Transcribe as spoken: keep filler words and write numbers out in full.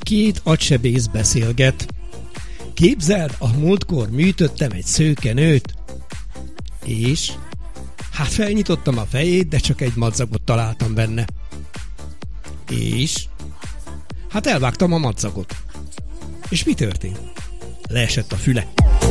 Két agysebész beszélget. Képzeld, a múltkor műtöttem egy szőkenőt. És? Hát felnyitottam a fejét, de csak egy madzagot találtam benne. És? Hát elvágtam a madzagot. És mi történt? Leesett a füle.